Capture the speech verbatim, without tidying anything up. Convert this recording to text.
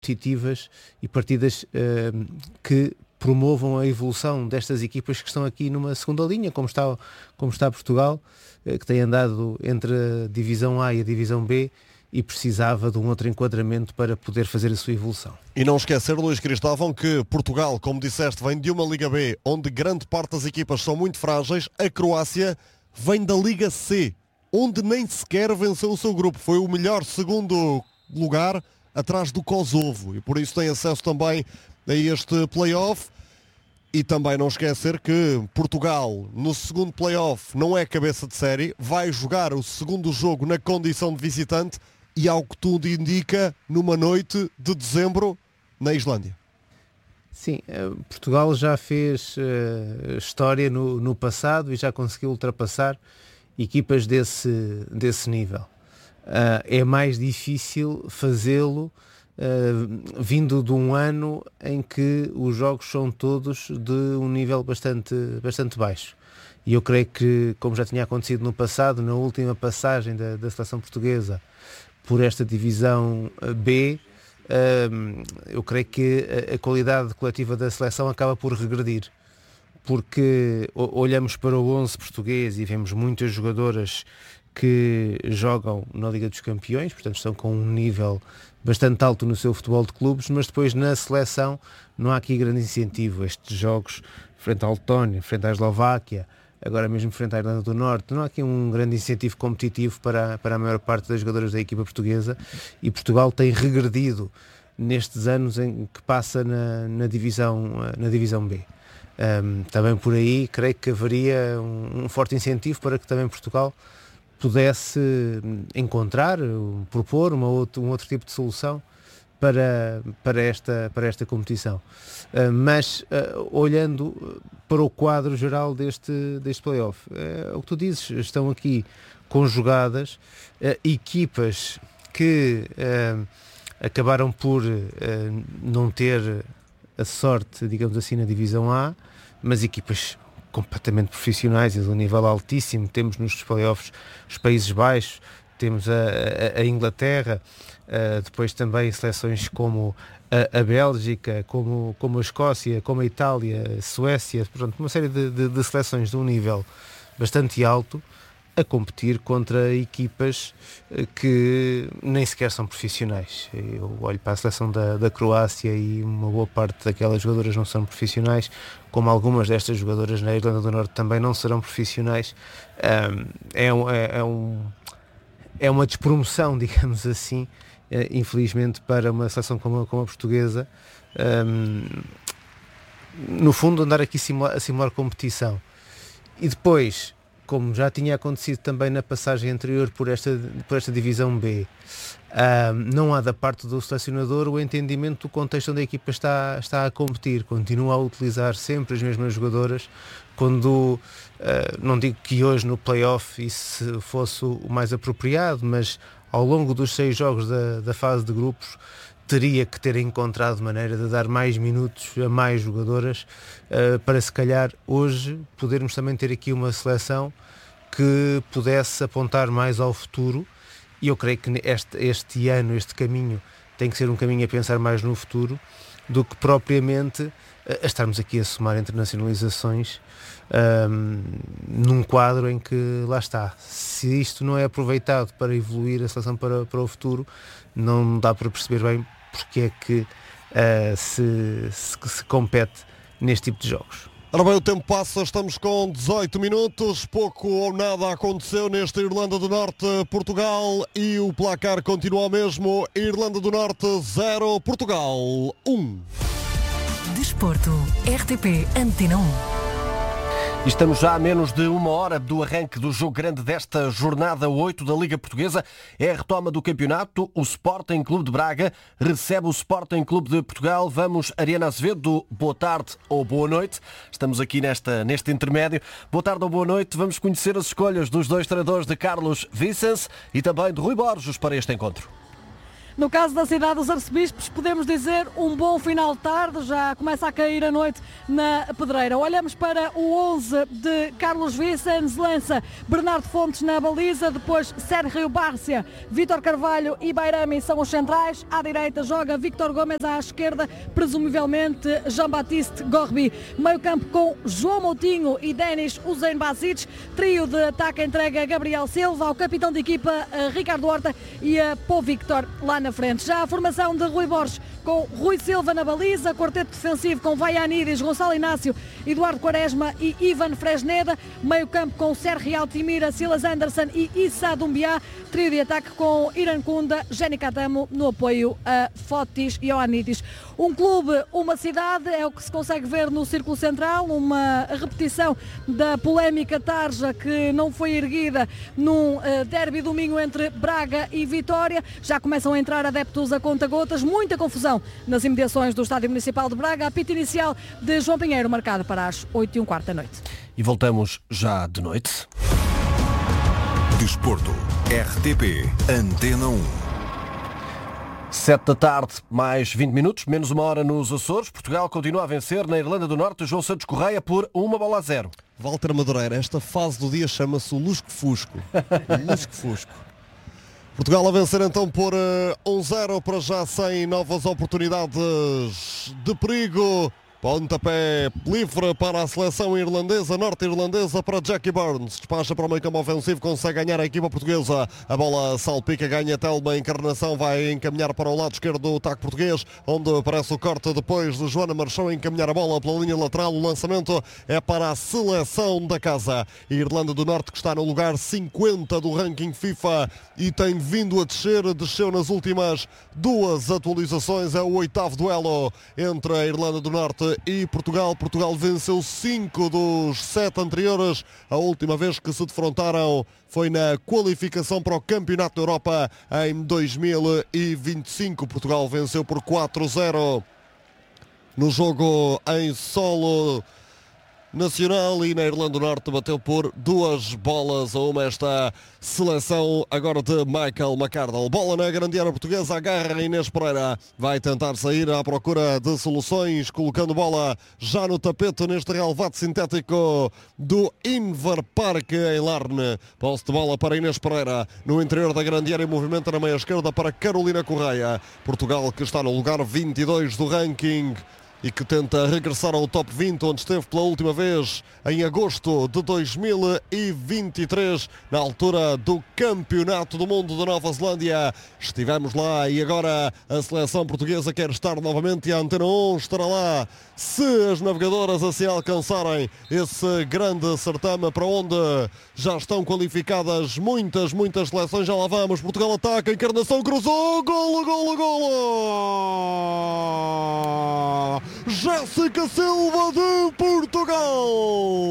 competitivas e partidas uh, que promovam a evolução destas equipas que estão aqui numa segunda linha, como está, como está Portugal, uh, que tem andado entre a Divisão A e a Divisão B e precisava de um outro enquadramento para poder fazer a sua evolução. E não esquecer, Luís Cristóvão, que Portugal, como disseste, vem de uma Liga B, onde grande parte das equipas são muito frágeis. A Croácia vem da Liga C, onde nem sequer venceu o seu grupo. Foi o melhor segundo lugar atrás do Kosovo e por isso tem acesso também a este play-off. E também não esquecer que Portugal no segundo play-off não é cabeça de série, vai jogar o segundo jogo na condição de visitante e, ao que tudo indica, numa noite de dezembro na Islândia. Sim, Portugal já fez uh, história no, no passado e já conseguiu ultrapassar equipas desse, desse nível. Uh, é mais difícil fazê-lo uh, vindo de um ano em que os jogos são todos de um nível bastante, bastante baixo. E eu creio que, como já tinha acontecido no passado, na última passagem da, da seleção portuguesa por esta divisão B, uh, eu creio que a, a qualidade coletiva da seleção acaba por regredir. Porque olhamos para o onze português e vemos muitas jogadoras que jogam na Liga dos Campeões, portanto estão com um nível bastante alto no seu futebol de clubes, mas depois na seleção não há aqui grande incentivo. Estes jogos frente à Letónia, frente à Eslováquia, agora mesmo frente à Irlanda do Norte, não há aqui um grande incentivo competitivo para, para a maior parte das jogadoras da equipa portuguesa, e Portugal tem regredido nestes anos em que passa na, na, divisão, na divisão B. Um, também por aí creio que haveria um, um forte incentivo para que também Portugal pudesse encontrar, propor uma outro, um outro tipo de solução para, para, esta, para esta competição. Uh, mas uh, olhando para o quadro geral deste, deste play-off, uh, o que tu dizes, estão aqui conjugadas uh, equipas que uh, acabaram por uh, não ter a sorte, digamos assim, na divisão A, mas equipas completamente profissionais e de um nível altíssimo. Temos nos playoffs os Países Baixos, temos a, a, a Inglaterra, uh, depois também seleções como a, a Bélgica, como, como a Escócia, como a Itália, a Suécia, portanto, uma série de, de, de seleções de um nível bastante alto a competir contra equipas que nem sequer são profissionais. Eu olho para a seleção da, da Croácia e uma boa parte daquelas jogadoras não são profissionais, como algumas destas jogadoras na Irlanda do Norte também não serão profissionais. Um, é, um, é, é, um, é uma despromoção, digamos assim, infelizmente, para uma seleção como a, como a portuguesa. Um, no fundo, andar aqui simula, a simular competição. E depois, como já tinha acontecido também na passagem anterior por esta, por esta divisão B, uh, não há da parte do selecionador o entendimento do contexto onde a equipa está, está a competir. Continua a utilizar sempre as mesmas jogadoras, quando, uh, não digo que hoje no play-off isso fosse o mais apropriado, mas ao longo dos seis jogos da, da fase de grupos, teria que ter encontrado maneira de dar mais minutos a mais jogadoras uh, para, se calhar, hoje podermos também ter aqui uma seleção que pudesse apontar mais ao futuro. E eu creio que este, este ano, este caminho, tem que ser um caminho a pensar mais no futuro do que propriamente uh, a estarmos aqui a somar internacionalizações um, num quadro em que, lá está, se isto não é aproveitado para evoluir a seleção para, para o futuro, não dá para perceber bem porque é que uh, se, se, se compete neste tipo de jogos. Ora bem, o tempo passa, estamos com dezoito minutos, pouco ou nada aconteceu nesta Irlanda do Norte-Portugal e o placar continua o mesmo. Irlanda do Norte zero, Portugal um. Desporto, R T P Antena um. E estamos já a menos de uma hora do arranque do jogo grande desta jornada oito da Liga Portuguesa. É a retoma do campeonato. O Sporting Clube de Braga recebe o Sporting Clube de Portugal. Vamos, Ariana Azevedo, boa tarde ou boa noite. Estamos aqui nesta, neste intermédio. Boa tarde ou boa noite. Vamos conhecer as escolhas dos dois treinadores, de Carlos Vicens e também de Rui Borges, para este encontro. No caso da cidade dos arcebispos, podemos dizer um bom final de tarde, já começa a cair a noite na pedreira. Olhamos para o onze de Carlos Vicens, lança Bernardo Fontes na baliza, depois Sérgio Bárcia, Vítor Carvalho e Bairami são os centrais. À direita joga Víctor Gomes, à esquerda presumivelmente Jean-Baptiste Gorbi. Meio campo com João Moutinho e Denis Usain Basic. Trio de ataque entrega Gabriel Silva, ao capitão de equipa Ricardo Horta e a Pô Victor lá na frente. Já a formação de Rui Borges com Rui Silva na baliza, quarteto defensivo com Vaianides, Gonçalo Inácio, Eduardo Quaresma e Ivan Fresneda. Meio campo com Sergio Altimira, Silas Anderson e Issa Dumbiá. Trio de ataque com Irankunda, Jenny Catamo no apoio a Fotis e Ioannidis. Um clube, uma cidade, é o que se consegue ver no Círculo Central, uma repetição da polémica tarja que não foi erguida num uh, derby domingo entre Braga e Vitória. Já começam a entrar adeptos a conta-gotas, muita confusão nas imediações do Estádio Municipal de Braga. Apito inicial de João Pinheiro, marcado para as oito e um quarto da noite. E voltamos já de noite. Desporto, R T P, Antena um. Sete da tarde, mais vinte minutos, menos uma hora nos Açores. Portugal continua a vencer na Irlanda do Norte, João Santos Correia, por uma bola a zero. Walter Madureira, esta fase do dia chama-se o Lusco-Fusco. Lusco-Fusco. Portugal a vencer então por um a zero, para já sem novas oportunidades de perigo. Pontapé livre para a seleção irlandesa, norte-irlandesa, para Jackie Burns. Despacha para o meio campo ofensivo, consegue ganhar a equipa portuguesa. A bola salpica, ganha Telma, Encarnação vai encaminhar para o lado esquerdo do ataque português, onde aparece o corte depois de Joana Marchão encaminhar a bola pela linha lateral. O lançamento é para a seleção da casa. A Irlanda do Norte, que está no lugar cinquenta do ranking FIFA e tem vindo a descer, desceu nas últimas duas atualizações. É o oitavo duelo entre a Irlanda do Norte e Portugal. Portugal venceu cinco dos sete anteriores. A última vez que se defrontaram foi na qualificação para o Campeonato da Europa em dois mil e vinte e cinco. Portugal venceu por quatro a zero no jogo em solo nacional, e na Irlanda do Norte bateu por duas bolas a uma esta seleção agora de Michael McArdle. Bola na grande área portuguesa, agarra Inês Pereira, vai tentar sair à procura de soluções, colocando bola já no tapete neste relvado sintético do Inver Park em Larne. Posse de bola para Inês Pereira no interior da grande área, movimento na meia esquerda para Carolina Correia. Portugal, que está no lugar vinte e dois do ranking e que tenta regressar ao top vinte, onde esteve pela última vez em agosto de dois mil e vinte e três, na altura do Campeonato do Mundo da Nova Zelândia. Estivemos lá e agora a seleção portuguesa quer estar novamente, e a Antena um estará lá se as navegadoras assim alcançarem esse grande certame, para onde já estão qualificadas muitas, muitas seleções. Já lá vamos, Portugal ataca, Encarnação cruzou, golo, golo, golo! Jéssica Silva de Portugal!